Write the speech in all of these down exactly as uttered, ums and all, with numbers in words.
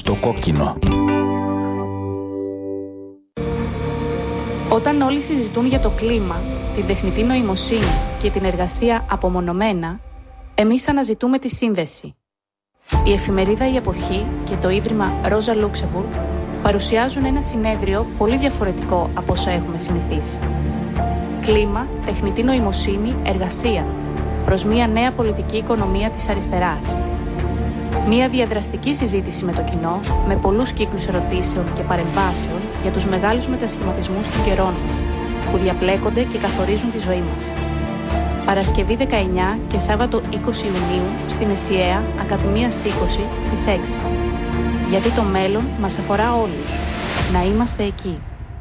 Στο κόκκινο. Όταν όλοι συζητούν για το κλίμα, την τεχνητή νοημοσύνη και την εργασία απομονωμένα, εμείς αναζητούμε τη σύνδεση. Η εφημερίδα «Η Εποχή» και το Ίδρυμα Ρόζα Λούξεμπουργκ παρουσιάζουν ένα συνέδριο πολύ διαφορετικό από όσα έχουμε συνηθίσει. Κλίμα, τεχνητή νοημοσύνη, εργασία, προς μια νέα πολιτική οικονομία της αριστεράς. Μια διαδραστική συζήτηση με το κοινό, με πολλούς κύκλους ερωτήσεων και παρεμβάσεων για τους μεγάλους μετασχηματισμούς των καιρών μας, που διαπλέκονται και καθορίζουν τη ζωή μας. Παρασκευή δεκαεννιά και Σάββατο είκοσι Ιουνίου στην ΕΣΥΑ Ακαδημίας είκοσι στις έξι. Γιατί το μέλλον μας αφορά όλους. Να είμαστε εκεί.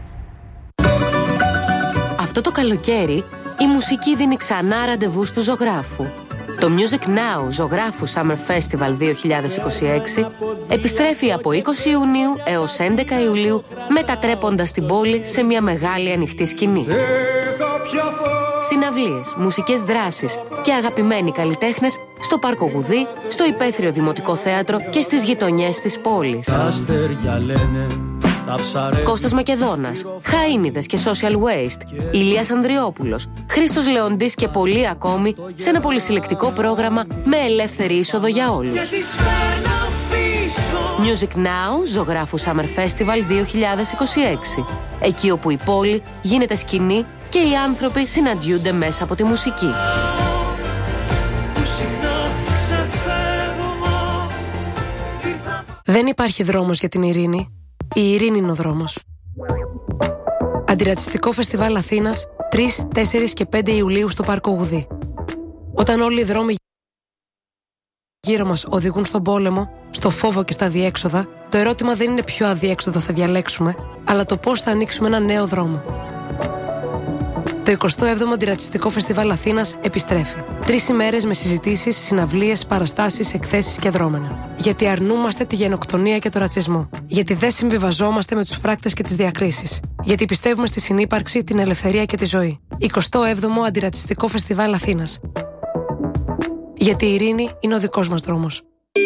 Αυτό το καλοκαίρι η μουσική δίνει ξανά ραντεβού στου ζωγράφου. Το Music Now Ζωγράφου Summer Festival δύο χιλιάδες είκοσι έξι επιστρέφει από είκοσι Ιουνίου έως έντεκα Ιουλίου, μετατρέποντας την πόλη σε μια μεγάλη ανοιχτή σκηνή. Συναυλίες, μουσικές δράσεις και αγαπημένοι καλλιτέχνες στο Πάρκο Γουδί, στο Υπαίθριο Δημοτικό Θέατρο και στις γειτονιές της πόλης. Κώστας Μακεδόνας, Χαΐνιδες και Social Waste, Ηλίας Ανδριόπουλος, Χρήστος Λεοντής και πολλοί ακόμη σε ένα πολυσυλλεκτικό πρόγραμμα με ελεύθερη είσοδο για όλους. Music Now Ζωγράφου Summer Festival δύο χιλιάδες είκοσι έξι. Εκεί όπου η πόλη γίνεται σκηνή και οι άνθρωποι συναντιούνται μέσα από τη μουσική. Δεν υπάρχει δρόμος για την ειρήνη. Η ειρήνη είναι ο δρόμος. Αντιρατσιστικό Φεστιβάλ Αθήνας τρεις, τέσσερις και πέντε Ιουλίου στο Πάρκο Γουδί. Όταν όλοι οι δρόμοι γύρω μας οδηγούν στον πόλεμο, στο φόβο και στα αδιέξοδα, το ερώτημα δεν είναι ποιο αδιέξοδο θα διαλέξουμε, αλλά το πώς θα ανοίξουμε ένα νέο δρόμο. Το εικοστό έβδομο Αντιρατσιστικό Φεστιβάλ Αθήνας επιστρέφει. Τρεις ημέρες με συζητήσεις, συναυλίες, παραστάσεις, εκθέσεις και δρόμενα. Γιατί αρνούμαστε τη γενοκτονία και το ρατσισμό. Γιατί δεν συμβιβαζόμαστε με τους φράκτες και τις διακρίσεις. Γιατί πιστεύουμε στη συνύπαρξη, την ελευθερία και τη ζωή. εικοστό έβδομο Αντιρατσιστικό Φεστιβάλ Αθήνας. Γιατί η ειρήνη είναι ο δικός μας δρόμος.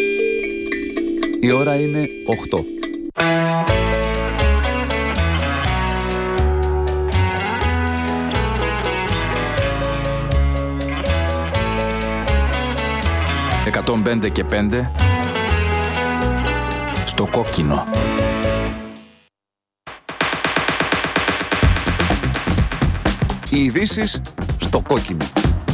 Η ώρα είναι οκτώ. εκατόν πέντε και πέντε στο κόκκινο. Οι ειδήσεις στο κόκκινο.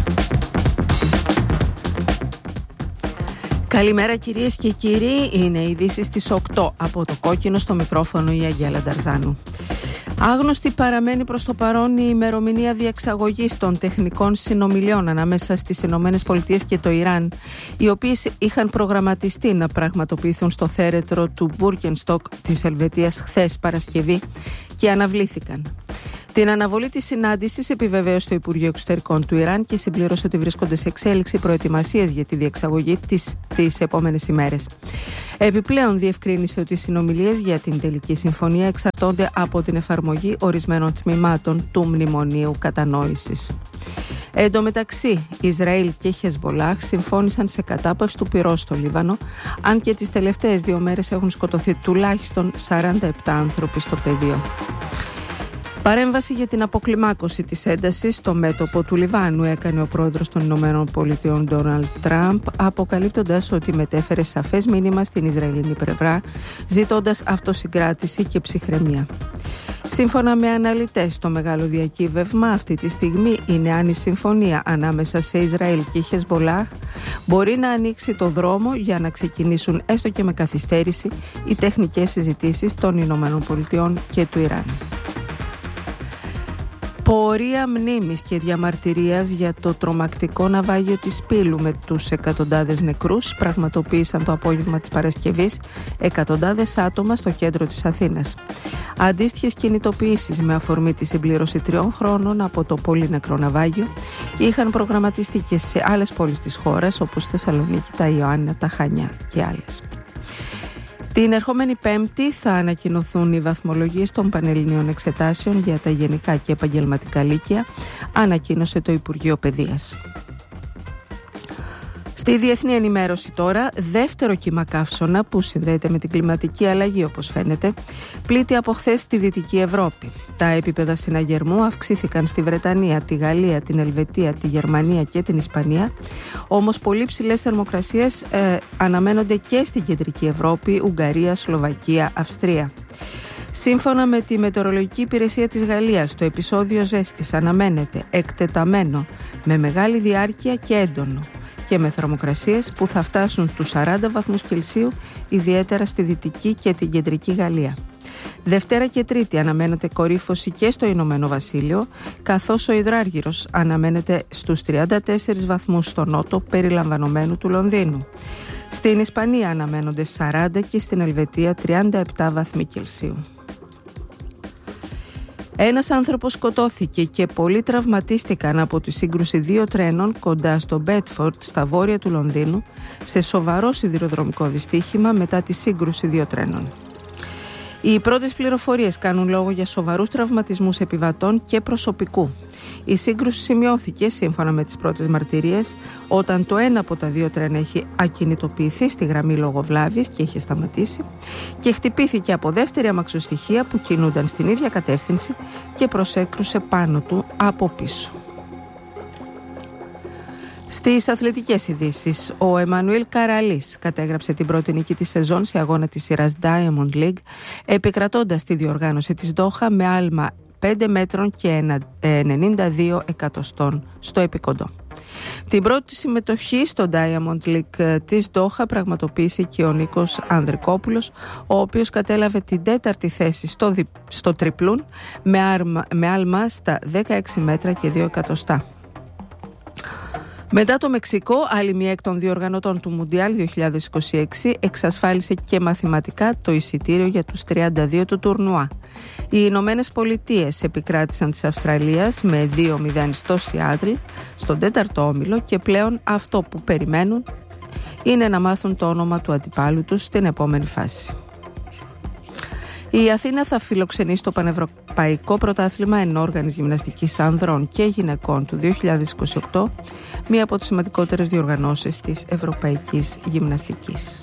Καλημέρα κυρίες και κύριοι, είναι οι ειδήσεις στις οκτώ από το κόκκινο, στο μικρόφωνο η Αγγέλα Νταρζάνου. Άγνωστη παραμένει προς το παρόν η ημερομηνία διεξαγωγής των τεχνικών συνομιλιών ανάμεσα στις Ηνωμένες Πολιτείες και το Ιράν, οι οποίες είχαν προγραμματιστεί να πραγματοποιηθούν στο θέρετρο του Μπούρκενστοκ της Ελβετίας χθες Παρασκευή και αναβλήθηκαν. Την αναβολή της συνάντησης επιβεβαίωσε το Υπουργείο Εξωτερικών του Ιράν και συμπλήρωσε ότι βρίσκονται σε εξέλιξη προετοιμασίες για τη διεξαγωγή της τις επόμενες ημέρες. Επιπλέον διευκρίνησε ότι οι συνομιλίες για την τελική συμφωνία εξαρτώνται από την εφαρμογή ορισμένων τμήματων του Μνημονίου Κατανόησης. Εν τω μεταξύ, Ισραήλ και Χεσμπολάχ συμφώνησαν σε κατάπαυση του πυρός στο Λίβανο, αν και τις τελευταίες δύο μέρες έχουν σκοτωθεί τουλάχιστον σαράντα επτά άνθρωποι στο πεδίο. Παρέμβαση για την αποκλιμάκωση της έντασης στο μέτωπο του Λιβάνου έκανε ο πρόεδρος των Ηνωμένων Πολιτειών Ντόναλντ Τραμπ, αποκαλύπτοντας ότι μετέφερε σαφές μήνυμα στην Ισραηλινή πλευρά, ζητώντας αυτοσυγκράτηση και ψυχραιμία. Σύμφωνα με αναλυτές, το μεγάλο διακύβευμα αυτή τη στιγμή είναι αν η συμφωνία ανάμεσα σε Ισραήλ και Χεσμπολάχ μπορεί να ανοίξει το δρόμο για να ξεκινήσουν έστω και με καθυστέρηση οι τεχνικές συζητήσεις των Ηνωμένων Πολιτειών και του Ιράν. Πορεία μνήμης και διαμαρτυρίας για το τρομακτικό ναυάγιο της Πύλου με τους εκατοντάδες νεκρούς πραγματοποίησαν το απόγευμα της Παρασκευής εκατοντάδες άτομα στο κέντρο της Αθήνας. Αντίστοιχες κινητοποιήσεις με αφορμή τη συμπλήρωση τριών χρόνων από το πολύ νεκρό ναυάγιο είχαν προγραμματιστεί και σε άλλες πόλεις της χώρας όπως Θεσσαλονίκη, τα Ιωάννινα, τα Χανιά και άλλες. Την ερχόμενη Πέμπτη θα ανακοινωθούν οι βαθμολογίες των πανελληνίων εξετάσεων για τα γενικά και επαγγελματικά λύκεια, ανακοίνωσε το Υπουργείο Παιδείας. Στη διεθνή ενημέρωση τώρα, δεύτερο κύμα καύσωνα που συνδέεται με την κλιματική αλλαγή, όπως φαίνεται, πλήττει από χθες τη Δυτική Ευρώπη. Τα επίπεδα συναγερμού αυξήθηκαν στη Βρετανία, τη Γαλλία, την Ελβετία, τη Γερμανία και την Ισπανία, όμως πολύ ψηλές θερμοκρασίες ε, αναμένονται και στην Κεντρική Ευρώπη, Ουγγαρία, Σλοβακία, Αυστρία. Σύμφωνα με τη Μετεωρολογική Υπηρεσία της Γαλλίας, το επεισόδιο ζέστης αναμένεται εκτεταμένο, με μεγάλη διάρκεια και έντονο, και με θερμοκρασίες που θα φτάσουν στους σαράντα βαθμούς Κελσίου, ιδιαίτερα στη Δυτική και την Κεντρική Γαλλία. Δευτέρα και Τρίτη αναμένεται κορύφωση και στο Ηνωμένο Βασίλειο, καθώς ο υδράργυρος αναμένεται στους τριάντα τέσσερις βαθμούς στο νότο, περιλαμβανομένου του Λονδίνου. Στην Ισπανία αναμένονται σαράντα και στην Ελβετία τριάντα επτά βαθμοί Κελσίου. Ένας άνθρωπος σκοτώθηκε και πολλοί τραυματίστηκαν από τη σύγκρουση δύο τρένων κοντά στο Μπέτφορντ, στα βόρεια του Λονδίνου, σε σοβαρό σιδηροδρομικό δυστύχημα μετά τη σύγκρουση δύο τρένων. Οι πρώτες πληροφορίες κάνουν λόγο για σοβαρούς τραυματισμούς επιβατών και προσωπικού. Η σύγκρουση σημειώθηκε, σύμφωνα με τις πρώτες μαρτυρίες, όταν το ένα από τα δύο τρένα έχει ακινητοποιηθεί στη γραμμή λόγω βλάβης και είχε σταματήσει, και χτυπήθηκε από δεύτερη αμαξοστοιχεία που κινούνταν στην ίδια κατεύθυνση και προσέκρουσε πάνω του από πίσω. Στις αθλητικές ειδήσεις, ο Εμμανουήλ Καραλής κατέγραψε την πρώτη νίκη της σεζόν σε αγώνα της σειράς Diamond League, επικρατώντας τη διοργάνωση της Ντόχα με άλμα πέντε μέτρων και ενενήντα δύο εκατοστών στο επικοντό. Την πρώτη συμμετοχή στο Diamond League της Ντόχα πραγματοποίησε και ο Νίκος Ανδρικόπουλος, ο οποίος κατέλαβε την τέταρτη θέση στο, δι... στο τριπλούν με, άρμα... με άλμα στα δεκαέξι μέτρα και δύο εκατοστά. Μετά το Μεξικό, άλλη μία εκ των διοργανωτών του Μουντιάλ δύο χιλιάδες είκοσι έξι εξασφάλισε και μαθηματικά το εισιτήριο για τους τριάντα δύο του τουρνουά. Οι Ηνωμένες Πολιτείες επικράτησαν της Αυστραλίας με δύο μηδέν στο Σιάτλ, στον τέταρτο όμιλο, και πλέον αυτό που περιμένουν είναι να μάθουν το όνομα του αντιπάλου τους στην επόμενη φάση. Η Αθήνα θα φιλοξενήσει το Πανευρωπαϊκό Πρωτάθλημα Ενόργανης Γυμναστικής Ανδρών και Γυναικών του δύο χιλιάδες είκοσι οκτώ, μία από τις σημαντικότερες διοργανώσεις της Ευρωπαϊκής Γυμναστικής.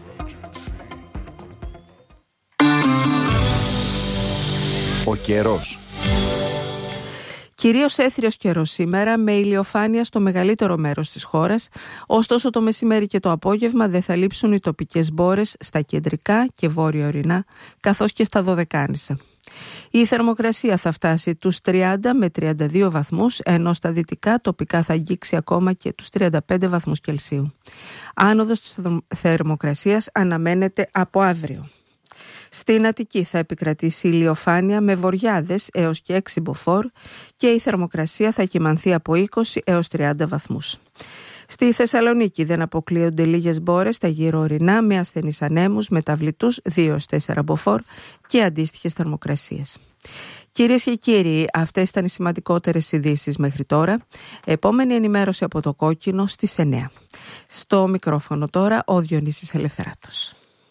Ο καιρός. Κυρίως έθριος καιρός σήμερα, με ηλιοφάνεια στο μεγαλύτερο μέρος της χώρας, ωστόσο το μεσημέρι και το απόγευμα δεν θα λείψουν οι τοπικές μπόρες στα κεντρικά και βόρεια ορεινά, καθώς και στα Δωδεκάνησα. Η θερμοκρασία θα φτάσει τους τριάντα με τριάντα δύο βαθμούς, ενώ στα δυτικά τοπικά θα αγγίξει ακόμα και τους τριάντα πέντε βαθμούς Κελσίου. Άνοδος της θερμοκρασίας αναμένεται από αύριο. Στην Αττική θα επικρατήσει ηλιοφάνεια με βοριάδες έως και έξι μποφόρ και η θερμοκρασία θα κυμανθεί από είκοσι έως τριάντα βαθμούς. Στη Θεσσαλονίκη δεν αποκλείονται λίγες μπόρες στα γύρω ορεινά με ασθενείς ανέμους, μεταβλητούς δύο έως τέσσερα μποφόρ και αντίστοιχες θερμοκρασίες. Κυρίες και κύριοι, αυτές ήταν οι σημαντικότερες ειδήσεις μέχρι τώρα. Επόμενη ενημέρωση από το Κόκκινο στις εννιά. Στο μικρόφωνο τώρα ο Διονύσης Ελευθεράτος.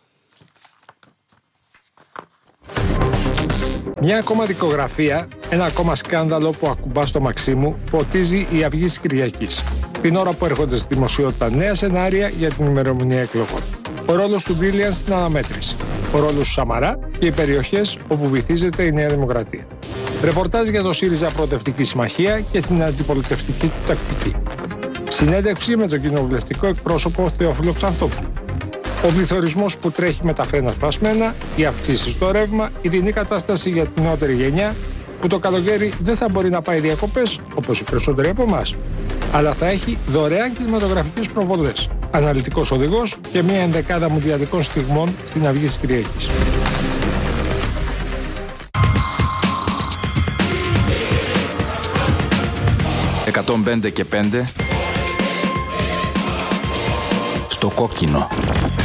Μια ακόμα δικογραφία, ένα ακόμα σκάνδαλο που ακουμπά στο μαξί μου, ποτίζει η αυγή της Κυριακής. Την ώρα που έρχονται στη δημοσιότητα νέα σενάρια για την ημερομηνία εκλογών. Ο ρόλος του Ντίλιαν στην αναμέτρηση. Ο ρόλος του Σαμαρά και οι περιοχές όπου βυθίζεται η Νέα Δημοκρατία. Ρεπορτάζ για το ΣΥΡΙΖΑ Προοδευτική Συμμαχία και την αντιπολιτευτική του τακτική. Συνέντευξη με τον κοινοβουλευτικό εκπρόσωπο Θεόφιλο Ξανθόπουλο. Ο πληθωρισμός που τρέχει με τα φρένα σπασμένα, οι αυξήσεις στο ρεύμα, η δινή κατάσταση για την νεότερη γενιά, που το καλοκαίρι δεν θα μπορεί να πάει διακοπές, όπως οι περισσότεροι από εμάς, αλλά θα έχει δωρεάν κινηματογραφικές προβολές, αναλυτικός οδηγός και μια ενδεκάδα μουντιαλικών στιγμών στην αυγή της Κυριακής. εκατόν πέντε και πέντε στο Κόκκινο.